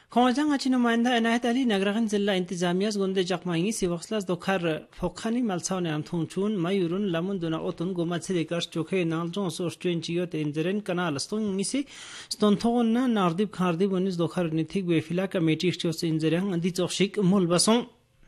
खौजंग अच्छी नुमाइंदा इनायत अली नगरगन जिला इंतजामिया गुंदे जखमाई सिवक्सलास दोखर फोखानी मलसाव ने अंथुंचून मयूरुन लमुन दुना ओतुन गोमत सिरिकर्स चोखे नालजों सोस्ट्रेन चियो तेंजरन कनाल स्तों मिसे स्टोंथोन ना नार्दिब खार्दिब उनिस दोखर निथिक वेफिला कमेटी स्टोस इंजरन अंदी चोशिक मुलबसों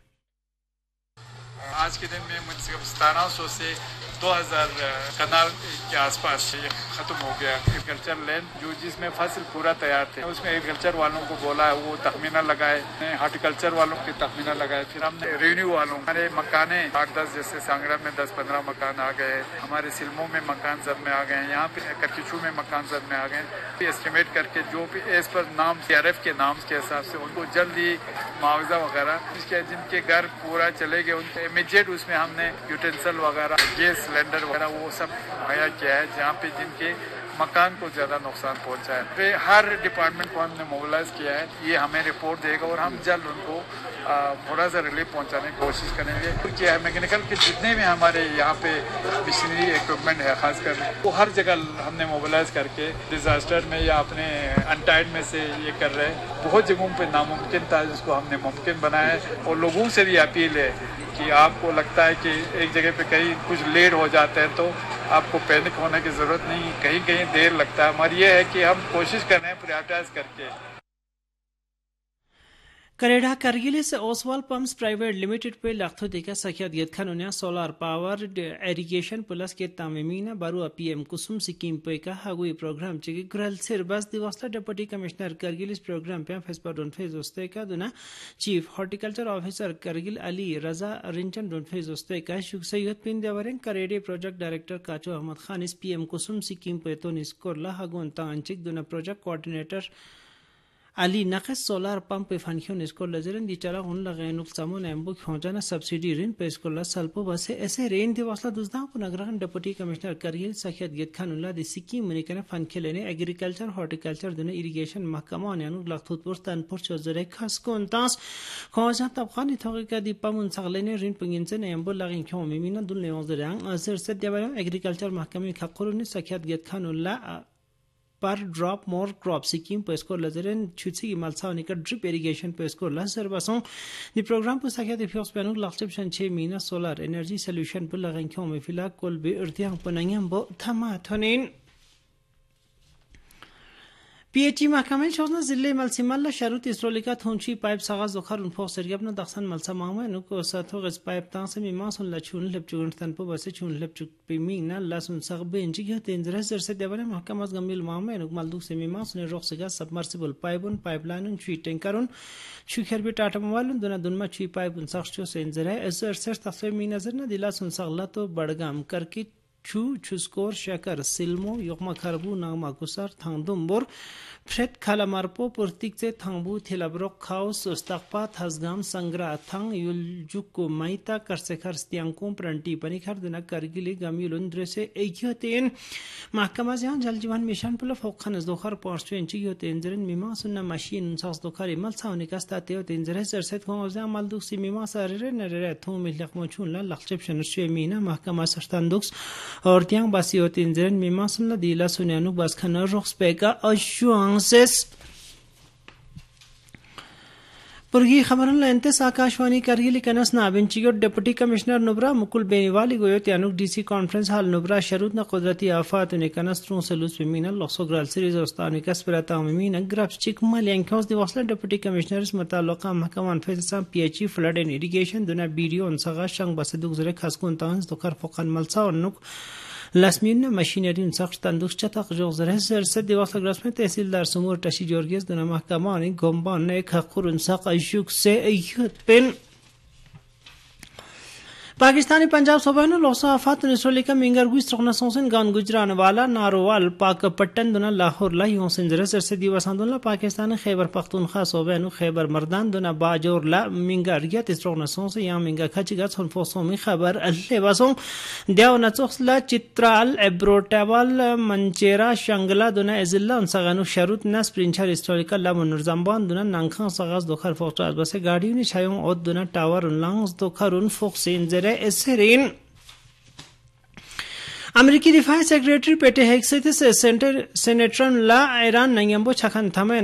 आज के दिन में मुझसे 1700 से 2000 कनाल के आसपास ये खत्म हो गया। एग्रीकल्चर लैंड जो जिसमें फसल पूरा तैयार थे उसमें एग्रीकल्चर वालों को बोला वो तखमीना लगाए, हॉर्टिकल्चर वालों के तखमीना लगाए। फिर हमने रेवेन्यू वालों हमारे मकाने 8-10 जैसे सांगड़ा में 10-15 मकान आ गए, हमारे सिल्मों में मकान जब में आ गए, यहाँ पे करकिचू में मकान जब में आ गए। एस्टिमेट करके जो भी एज पर नाम CRF के नाम के हिसाब से उनको जल्द ही मुआवजा वगैरह जिनके घर पूरा चले गए उनके इमीडिएट उसमें हमने यूटेंसिल वगैरह गैस सिलेंडर वगैरह वो सब मुहैया किया है जहाँ पे जिनके मकान को ज्यादा नुकसान पहुंचा है। फिर हर डिपार्टमेंट को हमने मोबिलाइज किया है, ये हमें रिपोर्ट देगा और हम जल्द उनको थोड़ा सा रिलीफ पहुंचाने की कोशिश करेंगे। क्योंकि मैकेनिकल के जितने भी हमारे यहाँ पे मशीनरी इक्विपमेंट है खासकर वो हर जगह हमने मोबिलाइज करके डिजास्टर में या अपने अनटाइड में से ये कर रहे हैं। बहुत जगहों पे नामुमकिन था जिसको हमने मुमकिन बनाया है और लोगों से भी अपील है कि आपको लगता है कि एक जगह पे कहीं कुछ लेट हो जाता है तो आपको पैनिक होने की जरूरत नहीं, कहीं कहीं देर लगता है। हमारी ये है कि हम कोशिश कर रहे हैं प्रायोरिटाइज करके। करेडा करगिल से ओसवाल पंप्स प्राइवेट लिमिटेड पे लाखों देखा सखियत गेद खानुनिया सोलर पावर इरिगेशन प्लस के तामीमीना बारू PM कुसुम सिक्किम पे का हागुई प्रोग्राम चिकी ग्रल सिर बस दिवसला डिप्टी कमिश्नर करगिल इस प्रोग्राम पे फेसपर डोन फेज उस्ते का दुना chief horticulture officer Kargil Ali रजा रिंचन डोन फेज उस्ते का शुक सैयद पिन देवरें करेडे प्रोजेक्ट डायरेक्टर काचो अहमद खान इस PM कुसुम सिक्किम पे तो निस्कोरला हागुन तांचिक दुना project coordinator Ali naqas solar pump fanchion iskola zeren di chara un lagain samon embo khojana subsidy rin pe iskola salpo base ऐसे rain दिवसला दुजदा को नगरगन deputy commissioner Kargil सखियत गेद खानुल्ला दि Sikkim मुनिकने फनखेलेने agriculture horticulture दुने irrigation महकमा अनु लखतुत पुरस्तान पुरचो जरे खास कोंतास खोजा तबखानी थोगे का दि पमुन सगलेने रिन पंगिनसे ने एम्बो लागिन खो मिमिना दुलने वजरंग असर से देवरा एग्रीकल्चर महकमे खकुरुने सखियत गेद खानुल्ला पर ड्रॉप मोर क्रॉप सिक्किम पे इसको लजरन छुची मलसाव निकर ड्रिप इरिगेशन पे इसको लसर बसों दि प्रोग्राम पे सखियत फिक्स पेनु लक्ष्य शन 6 महीना सोलर एनर्जी सॉल्यूशन पे लगन क्यों में फिला कोल बे अर्थियां पनंगम बो थमा थनेन PHE महकमे शोजना जिले मलसिमल्ला शरुत इसरोलिका थोंची पाइप सागाज दोखर उन फोक सरगबना दखसन मलसा मामा नुको साथो गस पाइप तांसे मिमासन लचुन लेपचुन तन पो बसे चुन लेपचुक पिमिना लसन सगबे इंची ग तेंजरा सर से देवले महकमास गमिल मामा नुक मलदुक से मिमासन रोक्सगा सबमर्सिबल पाइपन पाइपलाइन ची टैंकरन छुखर बे टाटा मोबाइल दुना दुनमा ची पाइप सख्चो सेंजरा असर सर तफे मी नजर न दिला सुन सगला तो बड़गाम करके छुस्कोर शकर सिल्मो योकमा खरबू नामा कुसर थांगदुम्बोर फ्रेट खालामारपो पुर्तिक से थांगबू थिलाब्रोक खाउस उस्तकपा थसगाम संग्रा थांग युलजुको माइता करसेखर स्तियांकों प्रंटी पनिखर दुना करगिली गमिलुन द्रेसे एकियोतेन महकमा जहां जल जीवन मिशन पुल फोखन दोखर पहुंचो इंची योतेन जरन मिमा सुन्ना मशीन सास दोखर इमल सावनी कस्ताते योतेन जरे सरसेत को जा मलदुक सी मिमा सररे नरे थो मिलक मोचुन ला लक्षप शनशे मीना महकमा सरतंदुक्स और त्यां बासी योतेन जरन मिमा सुन्ना दिला सुन्यानु बस खन रोक्स पेका अशुआंसेस पुरगी खबरन लेंतेस Akashvani Kargil कनस नाबिंचियो deputy commissioner Nubra Mukul बेनीवाली गोयो त्यानुक DC conference हाल नुब्रा शरूत न कुदरती आफात ने कनस true सलूस मिमिना लक्सोग्राल series ओस्तानी कसपराता मिमिना graphs चिकमल यांकोस दिवसला deputy commissioners मुताल्लिका महकमान फेसा PHE flood and irrigation दुना वीडियो उनसगा शंग बसदुक जरे खासकुन तांस दोखर फकन मलसा उनुक लसमिन मशीनरी सख्त तंदुक चतक जोजर सर से दिवस ग्रास में तहसीलदार सुमूर टशी जॉर्गियस दुना महकमा ने गोम्बान ने खखुर सक अशुक से पेन पाकिस्तानी पंजाब सबानो लोसा आफात निसोलिका मिंगरगुई स्ट्रगनासोंसन गान गुजरान वाला नारोवाल पाक पट्टन दुना लाहौर ला योसन जरसर से दिवसांदुला पाकिस्तान खैबर पख्तूनख्वा सोबेनु खैबर मर्दान दुना बाजोर ला मिंगरियत स्ट्रगनासोंस या मिंगा खचिगा सोनफोसो में खबर अल्ले बसों देवना चोखला चित्राल एब्रोटावल मंचेरा शंगला दुना एजिल्ला उनसगानु शरुत नस प्रिंचर हिस्टोरिका ला मुनरजंबान दुना नंखा सगास दोखर फोक्टास बसे गाड़ियों ने छायों और दुना टावर उनलांग्स दोखर उन फोक्सेंजर एसरीन अमेरिकी दिफाई सेक्रेटरी पेटे हेक्सेटिस सेनेटर ला ईरान नंगम्बो छखन थमे